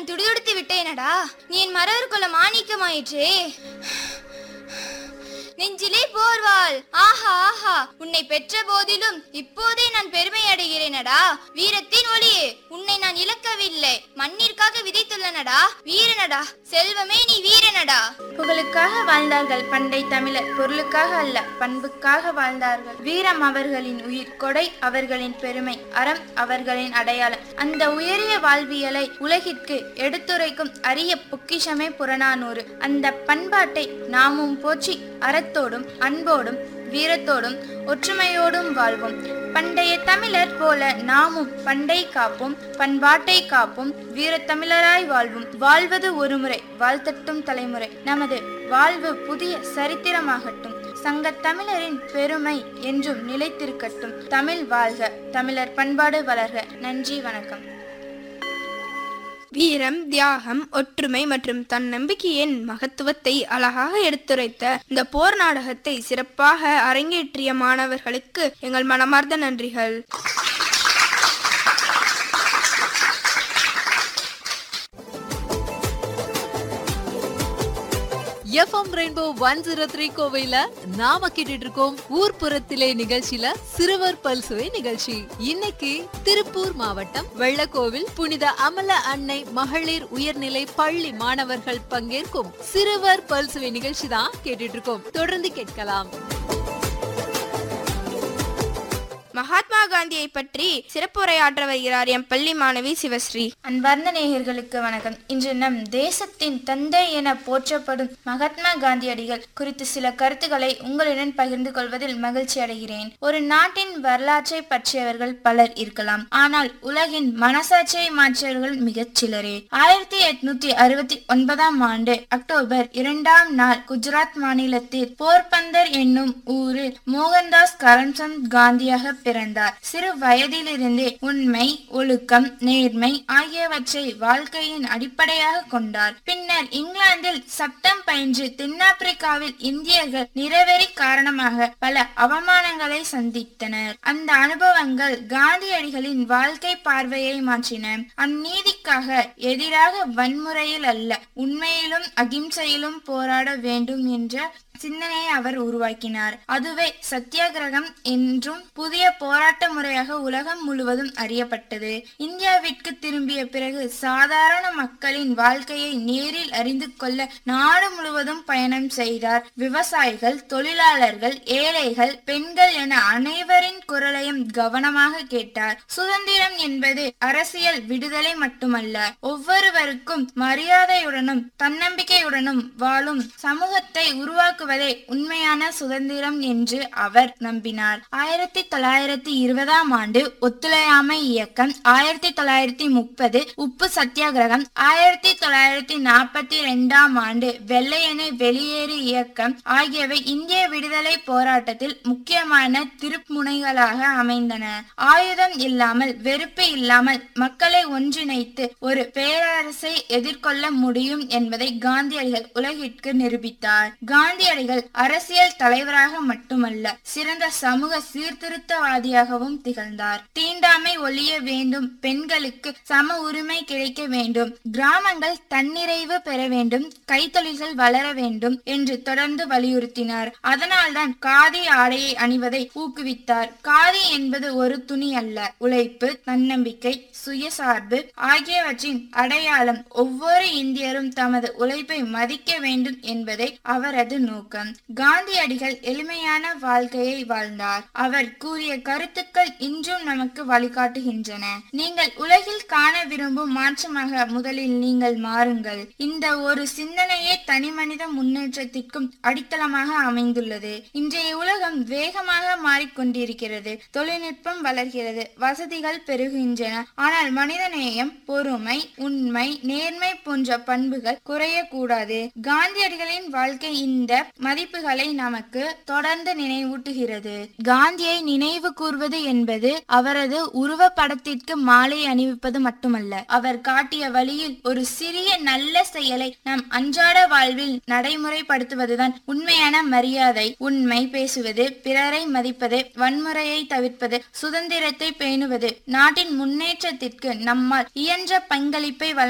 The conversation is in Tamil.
நான் துடிதுடித்து விட்டேனடா. நீ என் மறவர் மாணிக்கமாயிற்றே. நெஞ்சிலே போர்வாள். ஆஹா ஆஹா, உன்னை பெற்ற போதிலும் இப்போதே நான் பெருமை அடைகிறேனடா. வீரத்தின் ஒளியே, உன்னை நான் இழக்கவில்லை, மண்ணிற்காக விதைத்துள்ளனடா. வீரனடா, செல்வமே நீ வீரனடா. புகழுக்காக வாழ்ந்தார்கள் பண்டை தமிழர், பொருளுக்காக அல்ல பண்புக்காக வாழ்ந்தார்கள். வீரம் அவர்களின் உயிர், கொடை அவர்களின் பெருமை, அறம் அவர்களின் அடையாளம். அந்த உயரிய வாழ்வியலை உலகிற்கு எடுத்துரைக்கும் அரிய பொக்கிஷமே புறநானூறு. அந்த பண்பாட்டை நாமும் போற்றி அறத்தோடும் அன்போடும் வீரத்தோடும் ஒற்றுமையோடும் வாழ்வோம். பண்டைய தமிழர் போல நாமும் பண்டை காப்போம், பண்பாட்டை காப்போம், வீரத்தமிழராய் வாழ்வோம். வாழ்வது ஒரு முறை, வாழ்த்தட்டும் தலைமுறை. நமது வாழ்வு புதிய சரித்திரமாகட்டும். சங்கத் தமிழரின் பெருமை என்றும் நிலைத்திருக்கட்டும். தமிழ் வாழ்க, தமிழர் பண்பாடு வளர்க. நன்றி, வணக்கம். வீரம், தியாகம், ஒற்றுமை மற்றும் தன்னம்பிக்கையின் மகத்துவத்தை அழகாக எடுத்துரைத்த இந்த போர் நாடகத்தை சிறப்பாக அரங்கேற்றிய மாணவர்களுக்கு எங்கள் மனமார்ந்த நன்றிகள். எஃப்எம் ரெயின்போ 103 கோவையில நாம கேட்டுட்டு இருக்கோம் ஊர்ப்புறத்திலே நிகழ்ச்சியில சிறுவர் பல்சுவை நிகழ்ச்சி. இன்னைக்கு திருப்பூர் மாவட்டம் வெள்ளக்கோவில் புனித அமல அன்னை மகளிர் உயர்நிலை பள்ளி மாணவர்கள் பங்கேற்கும் சிறுவர் பல்சுவை நிகழ்ச்சி தான் கேட்டுட்டு இருக்கோம். தொடர்ந்து கேட்கலாம். மகாத்மா காந்தியை பற்றி சிறப்புரையாற்ற வருகிறார் எம் பள்ளி மாணவி சிவஸ்ரீ. அன்பார்ந்த நேயர்களுக்கு வணக்கம். இன்று நம் தேசத்தின் தந்தை என போற்றப்படும் மகாத்மா காந்தியடிகள் குறித்து சில கருத்துக்களை உங்களுடன் பகிர்ந்து கொள்வதில் மகிழ்ச்சி அடைகிறேன். ஒரு நாட்டின் வரலாற்றை பற்றியவர்கள் பலர் இருக்கலாம், ஆனால் உலகின் மனசாட்சியை மாற்றியவர்கள் மிகச் சிலரே. 1869 ஆண்டு அக்டோபர் 2ஆம் நாள் குஜராத் மாநிலத்தில் போர்பந்தர் என்னும் ஊரில் மோகன்தாஸ் கரம்சந்த் காந்தியாக பிறந்தார். சிறு வயதிலிருந்தே உண்மை, ஒழுக்கம், நேர்மை ஆகியவற்றை வாழ்க்கையின் அடிப்படையாக கொண்டார். பின்னர் இங்கிலாந்தில் சட்டம் பயின்று தென்னாப்பிரிக்காவில் இந்தியர்கள் நிறவெறி காரணமாக பல அவமானங்களை சந்தித்தனர். அந்த அனுபவங்கள் காந்தியடிகளின் வாழ்க்கை பார்வையை மாற்றின. அந்நீதிக்காக எதிராக வன்முறையில் அல்ல, உண்மையிலும் அகிம்சையிலும் போராட வேண்டும் என்ற சிந்தனையை அவர் உருவாக்கினார். அதுவே சத்தியாகிரகம் என்றும் புதிய போராட்ட முறையாக உலகம் முழுவதும் அறியப்பட்டது. இந்தியாவிற்கு திரும்பிய பிறகு சாதாரண மக்களின் வாழ்க்கையை நேரில் அறிந்து கொள்ள நாடு முழுவதும் பயணம் செய்தார். விவசாயிகள், தொழிலாளர்கள், ஏழைகள், பெண்கள் என அனைவரின் குரலையும் கவனமாக கேட்டார். சுதந்திரம் என்பது அரசியல் விடுதலை மட்டுமல்ல, ஒவ்வொருவருக்கும் மரியாதையுடனும் தன்னம்பிக்கையுடனும் வாழும் சமூகத்தை உருவாக்குவதே உண்மையான சுதந்திரம் என்று அவர் நம்பினார். 1920ஆம் ஆண்டு ஒத்துழையாமை இயக்கம், 1930 உப்பு சத்தியாகிரகம், 1942ஆம் ஆண்டு வெள்ளையனே வெளியேறு இயக்கம் ஆகியவை இந்திய விடுதலை போராட்டத்தில் முக்கியமான திருப்புமுனைகளாக அமைந்தன. ஆயுதம் இல்லாமல், வெறுப்பு இல்லாமல் மக்களை ஒன்றிணைத்து ஒரு பேரரசை எதிர்கொள்ள முடியும் என்பதை காந்தியடிகள் உலகிற்கு நிரூபித்தார். காந்தியடிகள் அரசியல் தலைவராக மட்டுமல்ல, சிறந்த சமூக சீர்திருத்தவாதியாகவும் திகழ்ந்தார். தீண்டாமை ஒழிய வேண்டும், பெண்களுக்கு சம உரிமை கிடைக்க வேண்டும், கிராமங்கள் தன்னிறைவு பெற வேண்டும், கைத்தொழில்கள் வளர வேண்டும் என்று தொடர்ந்து வலியுறுத்தினார். அதனால்தான் காதி ஆடையை அணிவதை ஊக்குவித்தார். காதி என்பது ஒரு துணி அல்ல, உழைப்பு, தன்னம்பிக்கை, சுயசார்பு ஆகியவற்றின் அடையாளம். ஒவ்வொரு இந்தியரும் தமது உழைப்பை மதிக்க வேண்டும் என்பதை அவரது நோக்கம். காந்தியடிகள் எளிமையான வாழ்க்கையை வாழ்ந்தார். அவர் கூறிய கருத்துக்கள் இன்றும் நமக்கு வழிகாட்டுகின்றன. நீங்கள் உலகில் காண விரும்பும் மாற்றமாக முதலில் நீங்கள் மாறுங்கள். இந்த ஒரு சிந்தனையே தனி மனித முன்னேற்றத்திற்கும் அடித்தளமாக அமைந்துள்ளது. இன்றைய உலகம் வேகமாக மாறிக்கொண்டிருக்கிறது. தொழில்நுட்பம் வளர்கிறது, வசதிகள் பெருகின்றன. ஆனால் மனிதநேயம், பொறுமை, உண்மை, நேர்மை போன்ற பண்புகள் குறையக்கூடாது. காந்தியடிகளின் வாழ்க்கை இந்த மதிப்புகளை நமக்கு தொடர்ந்து நினைவூட்டுகிறது. காந்தியை நினைவு கூர்வது என்பது அவரது உருவ படத்திற்கு மாலை அணிவிப்பது மட்டுமல்ல, அவர் காட்டிய வழியில் ஒரு சிறிய நல்ல செயலை நம் அன்றாட வாழ்வில் நடைமுறைப்படுத்துவதுதான் உண்மையான மரியாதை. உண்மை பேசுவது, பிறரை மதிப்பது, வன்முறையை தவிர்ப்பது, சுதந்திரத்தை பேணுவது, நாட்டின் முன்னேற்றத்திற்கு நம்மால் இயன்ற பங்களிப்பை